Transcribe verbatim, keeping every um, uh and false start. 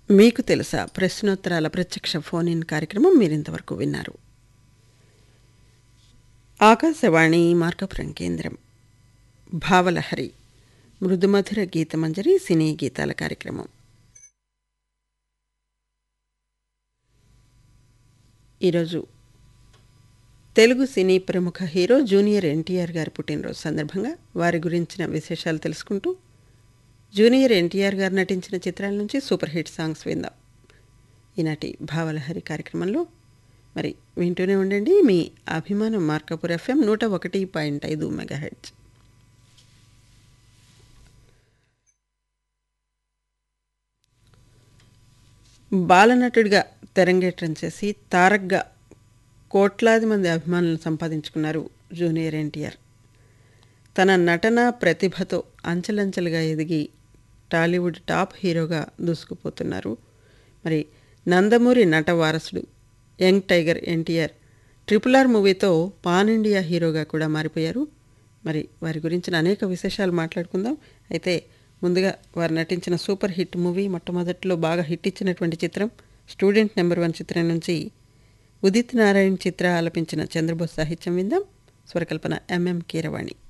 మీకు తెలుసా ప్రశ్నోత్తరాల ప్రత్యక్ష ఫోన్ ఇన్ కార్యక్రమం మీరింతవరకు విన్నారు. ఆకాశవాణి మార్కపురం కేంద్రం. భావలహరి మృదుమధుర గీతమంజరి సినీ గీతాల కార్యక్రమం. ఈరోజు తెలుగు సినీ ప్రముఖ హీరో జూనియర్ ఎన్టీఆర్ గారి పుట్టినరోజు సందర్భంగా వారి గురించిన విశేషాలు తెలుసుకుంటూ జూనియర్ ఎన్టీఆర్ గారు నటించిన చిత్రాల నుంచి సూపర్ హిట్ సాంగ్స్ విందాం ఈనాటి భావలహరి కార్యక్రమంలో. మరి వింటూనే ఉండండి మీ అభిమానం మార్కాపూర్ ఎఫ్ఎం నూట ఒకటి పాయింట్ ఐదు మెగాహెర్ట్జ్. బాలనటుడిగా తెరంగేట్రం చేసి తారక్గా కోట్లాది మంది అభిమానులను సంపాదించుకున్నారు జూనియర్ ఎన్టీఆర్. తన నటన ప్రతిభతో అంచెలంచెలుగా ఎదిగి టాలీవుడ్ టాప్ హీరోగా దూసుకుపోతున్నారు. మరి నందమూరి నట వారసుడు young tiger NTR triple R మూవీతో పాన్ ఇండియా హీరోగా కూడా మారిపోయారు. మరి వారి గురించిన అనేక విశేషాలు మాట్లాడుకుందాం. అయితే ముందుగా వారు నటించిన సూపర్ హిట్ మూవీ, మొట్టమొదట్లో బాగా హిట్ ఇచ్చినటువంటి చిత్రం స్టూడెంట్ నెంబర్ వన్ చిత్రం నుంచి ఉదిత్ నారాయణ్ చిత్ర ఆలపించిన చంద్రబోస్ సాహిత్యం విందాం. స్వరకల్పన ఎంఎం కీరవాణి.